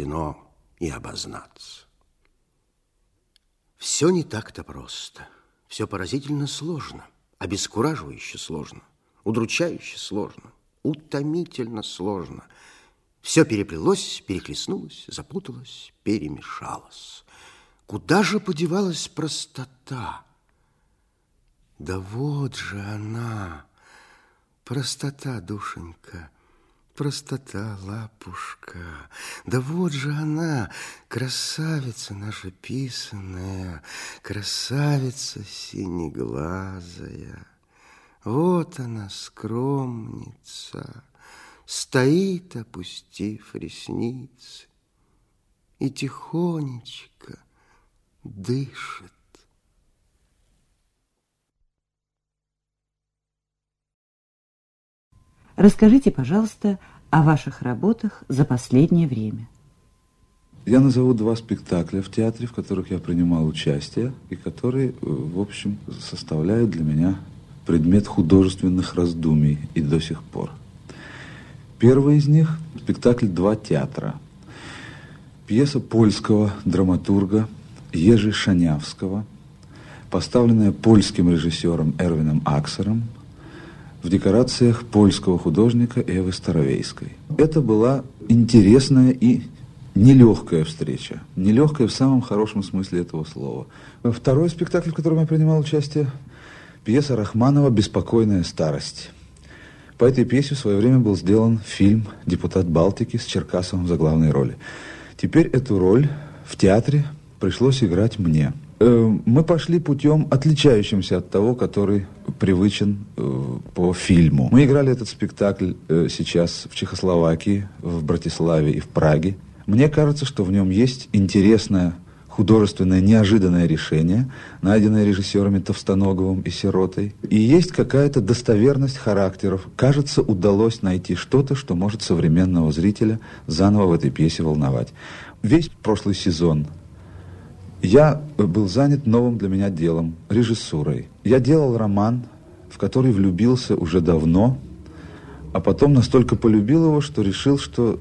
суждено и обознаться. Все не так-то просто. Все поразительно сложно, обескураживающе сложно, удручающе сложно, утомительно сложно. Все переплелось, перехлестнулось, запуталось, перемешалось. Куда же подевалась простота? Да вот же она, простота, душенька, простота, лапушка. Да вот же она, красавица наша писаная, красавица синеглазая. Вот она, скромница, стоит, опустив ресницы, и тихонечко дышит. Расскажите, пожалуйста, о ваших работах за последнее время. Я назову 2 спектакля в театре, в которых я принимал участие, и которые, в общем, составляют для меня предмет художественных раздумий и до сих пор. Первый из них – спектакль «Два театра». Пьеса польского драматурга Ежи Шанявского, поставленная польским режиссером Эрвином Аксером, в декорациях польского художника Эвы Старовейской. Это была интересная и нелегкая встреча. Нелегкая в самом хорошем смысле этого слова. Второй спектакль, в котором я принимал участие, пьеса Рахманова «Беспокойная старость». По этой пьесе в свое время был сделан фильм «Депутат Балтики» с Черкасовым в заглавной роли. Теперь эту роль в театре пришлось играть мне. Мы пошли путем, отличающимся от того, который привычен по фильму. Мы играли этот спектакль сейчас в Чехословакии, в Братиславе и в Праге. Мне кажется, что в нем есть интересное, художественное, неожиданное решение, найденное режиссерами Товстоноговым и Сиротой. И есть какая-то достоверность характеров. Кажется, удалось найти что-то, что может современного зрителя заново в этой пьесе волновать. Весь прошлый сезон я был занят новым для меня делом, режиссурой. Я делал роман, в который влюбился уже давно, а потом настолько полюбил его, что решил, что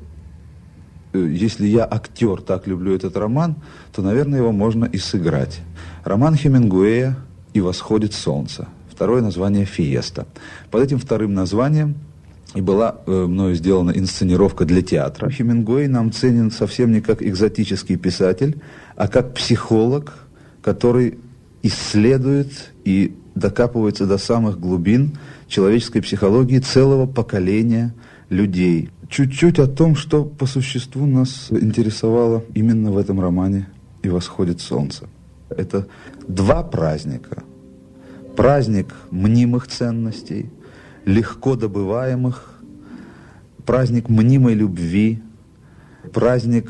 если я актер, так люблю этот роман, то, наверное, его можно и сыграть. Роман Хемингуэя «И восходит солнце». Второе название «Фиеста». Под этим вторым названием и была мною сделана инсценировка для театра. Хемингуэй нам ценен совсем не как экзотический писатель, а как психолог, который исследует и докапывается до самых глубин человеческой психологии целого поколения людей. Чуть-чуть о том, что по существу нас интересовало именно в этом романе «И восходит солнце». Это 2 праздника. Праздник мнимых ценностей, легко добываемых, праздник мнимой любви, праздник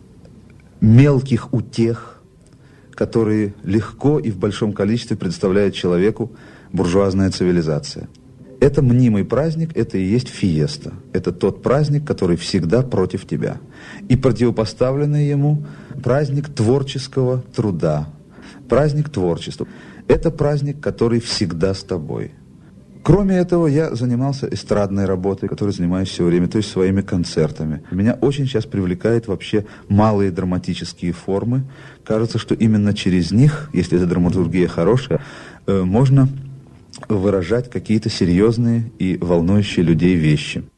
мелких утех, которые легко и в большом количестве представляет человеку буржуазная цивилизация. Это мнимый праздник, это и есть фиеста. Это тот праздник, который всегда против тебя. И противопоставленный ему праздник творческого труда, праздник творчества. Это праздник, который всегда с тобой. Кроме этого, я занимался эстрадной работой, которой занимаюсь все время, то есть своими концертами. Меня очень сейчас привлекает вообще малые драматические формы. Кажется, что именно через них, если эта драматургия хорошая, можно выражать какие-то серьезные и волнующие людей вещи.